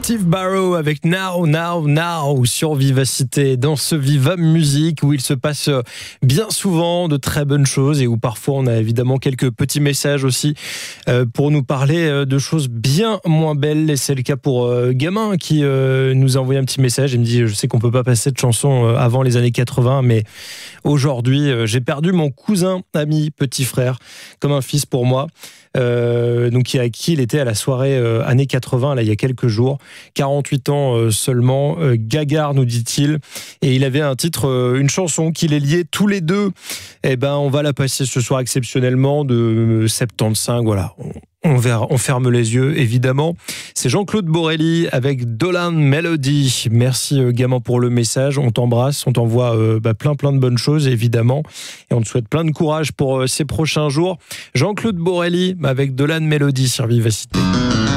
Steve Barrow avec Now, Now, Now sur Vivacité, dans ce Viva Musique où il se passe bien souvent de très bonnes choses et où parfois on a évidemment quelques petits messages aussi pour nous parler de choses bien moins belles. Et c'est le cas pour Gamin qui nous a envoyé un petit message et me dit: je sais qu'on peut pas passer de chanson avant les années 80, mais aujourd'hui j'ai perdu mon cousin, ami, petit frère, comme un fils pour moi. Donc à qui il était à la soirée années 80 là il y a quelques jours, 48 ans seulement, Gagard nous dit-il, et il avait un titre, une chanson qui les liait tous les deux. Et ben on va la passer ce soir exceptionnellement de 75, voilà. On ferme les yeux, évidemment. C'est Jean-Claude Borelli avec Dolan Melody. Merci, Gamin, pour le message. On t'embrasse, on t'envoie plein de bonnes choses, évidemment. Et on te souhaite plein de courage pour ces prochains jours. Jean-Claude Borelli avec Dolan Melody sur Vivacité.